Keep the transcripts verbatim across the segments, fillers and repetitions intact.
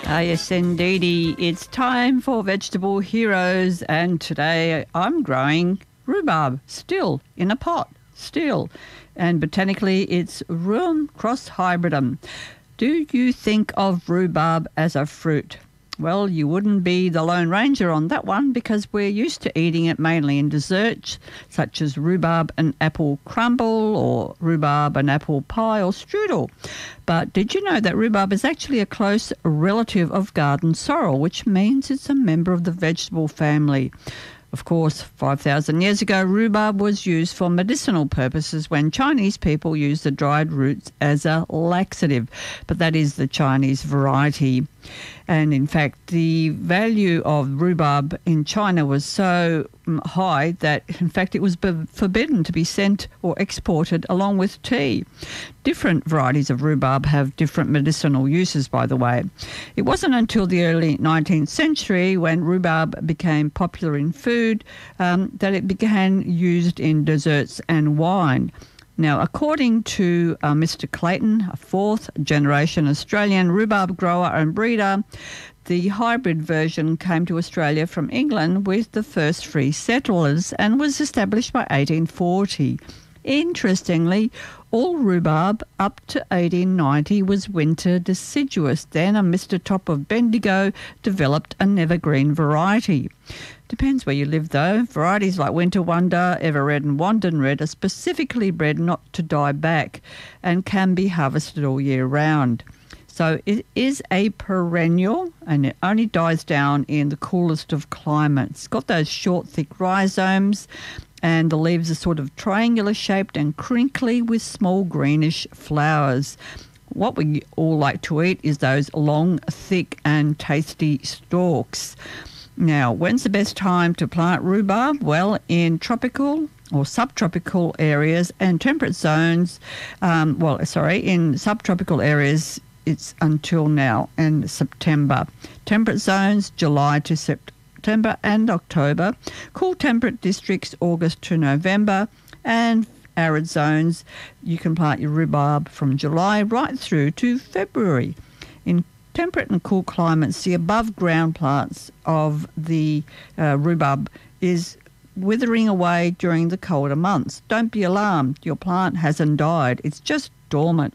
Ah, yes, indeedy. It's time for Vegetable Heroes, and today I'm growing rhubarb, still, in a pot, still. And botanically, it's Rheum cross hybridum. Do you think of rhubarb as a fruit? Well, you wouldn't be the Lone Ranger on that one, because we're used to eating it mainly in desserts, such as rhubarb and apple crumble or rhubarb and apple pie or strudel. But did you know that rhubarb is actually a close relative of garden sorrel, which means it's a member of the vegetable family? Of course, five thousand years ago, rhubarb was used for medicinal purposes when Chinese people used the dried roots as a laxative, but that is the Chinese variety. And in fact, the value of rhubarb in China was so high that, in fact, it was forbidden to be sent or exported along with tea. Different varieties of rhubarb have different medicinal uses, by the way. It wasn't until the early nineteenth century, when rhubarb became popular in food, um, that it began used in desserts and wine. Now, according to uh, Mister Clayton, a fourth-generation Australian rhubarb grower and breeder, the hybrid version came to Australia from England with the first free settlers and was established by eighteen forty. Interestingly, all rhubarb up to eighteen ninety was winter deciduous. Then a Mister Top of Bendigo developed an evergreen variety. Depends where you live, though. Varieties like Winter Wonder, Everred and Wandon Red are specifically bred not to die back and can be harvested all year round. So it is a perennial, and it only dies down in the coolest of climates. It's got those short, thick rhizomes, and the leaves are sort of triangular shaped and crinkly with small greenish flowers. What we all like to eat is those long, thick and tasty stalks. Now, when's the best time to plant rhubarb? Well, in tropical or subtropical areas and temperate zones, um, well, sorry, in subtropical areas, it's until now in September. Temperate zones, July to September and October. Cool temperate districts, August to November. And arid zones, you can plant your rhubarb from July right through to February. In temperate and cool climates, the above-ground plants of the uh, rhubarb is withering away during the colder months. Don't be alarmed. Your plant hasn't died. It's just dormant.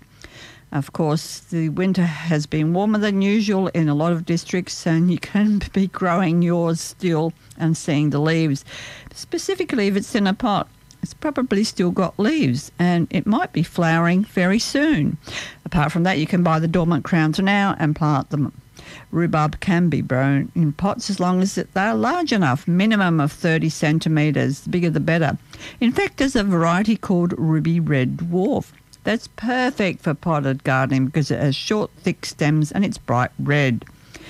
Of course, the winter has been warmer than usual in a lot of districts, and you can be growing yours still and seeing the leaves. Specifically, if it's in a pot, it's probably still got leaves, and it might be flowering very soon. Apart from that, you can buy the dormant crowns now and plant them. Rhubarb can be grown in pots as long as they're large enough, minimum of thirty centimetres. The bigger the better. In fact, there's a variety called Ruby Red Dwarf. That's perfect for potted gardening because it has short, thick stems and it's bright red.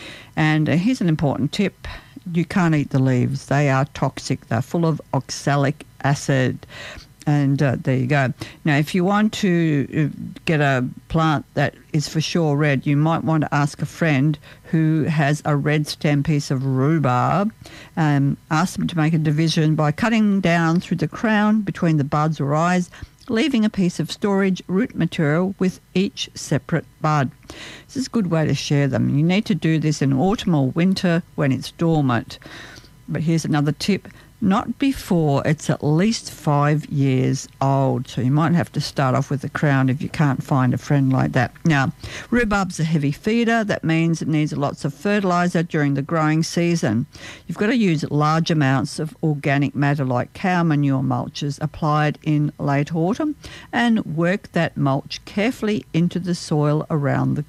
And uh, here's an important tip. You can't eat the leaves. They are toxic. They're full of oxalic acid. And uh, there you go. Now, if you want to get a plant that is for sure red, you might want to ask a friend who has a red stem piece of rhubarb. Um, ask them to make a division by cutting down through the crown between the buds or eyes, leaving a piece of storage root material with each separate bud. This is a good way to share them. You need to do this in autumn or winter when it's dormant. But here's another tip. Not before it's at least five years old. So you might have to start off with the crown if you can't find a friend like that. Now, rhubarb's a heavy feeder. That means it needs lots of fertiliser during the growing season. You've got to use large amounts of organic matter like cow manure mulches applied in late autumn and work that mulch carefully into the soil around the